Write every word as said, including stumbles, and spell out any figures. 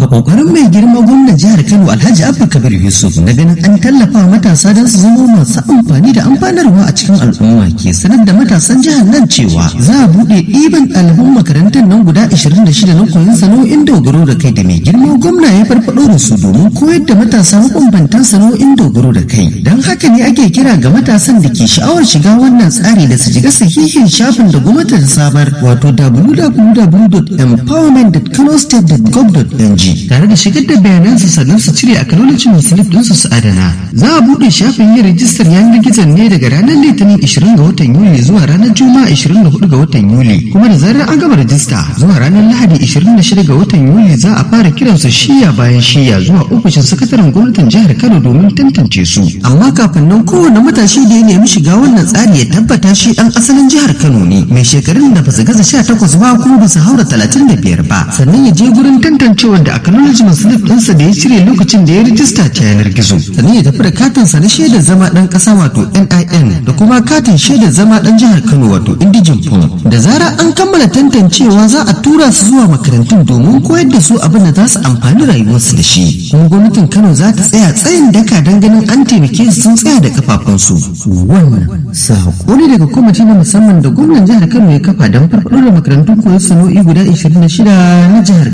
A ƙoƙarin mai girma gwamnan jihar Kano Alhaji Abba Kabir Yusuf na ganin an tallafa wa matasa don su zama masu amfani da amfanarwa a cikin al'umma ke sanar da matasan jihar nan cewa za a buɗe ɗiban ɗaliban makarantar nan guda ashirin da shida na koyon sana'o'in dogaro da kai da mai girma gwamna ya farfaɗo da su domin koyar da matasa mabambantan sana'o'in dogaro da kai. Don haka ne ake kira ga matasan da ke sha'awar shiga wannan tsari da su shiga sahihin shafin da gwamnati ta samar wato w w w dot empowerment dot kano state dot gov dot n g tare da shigar da bayanansu sannan su cire acknowledgement slip ɗinsu su adana. Za a buɗe shafin yin rajistar yanar gizon ne daga ranar litinin ishirin ga watan yuli zuwa ranar juma'a ishirin da hudu ga watan yuli, kuma da zarar an gama rajista zuwa ranar lahadi ishirin da shida ga watan yuli za a fara kiransu shiya bayan shiya zuwa ofishin sakataren gwamnatin jihar Kano domin tantance su. Amma kafin nan kowane matashi da ya nemi shiga wannan tsari ya tabbata shi ɗan asalin jihar Kano ne, mai shekarun da ba su gaza sha takwas ba kuma ba su haura talatin da biyar ba, sannan ya je gurin tantancewar da acknowledgement slip ɗinsa da ya cire lokacin da ya rijista ta yanar gizo, sannan ya tafi da katinsa na shaidar zama ɗan ƙasa wato N I N da kuma katin shaidar zama ɗan jihar Kano wato Indigen Form. Da zarar an kammala tantancewa za a tura su zuwa makarantun domin koyar da su abin da za su amfani rayuwarsu da shi. Kuma gwamnatin Kano za ta tsaya tsayin daka don ganin an taimake su sun tsaya da kafafunsu. Wannan saƙo ne daga kwamiti na musamman da gwamnan jihar Kano ya kafa don farfaɗo da makarantun koyon sana'o'i guda ashirin da shida na jihar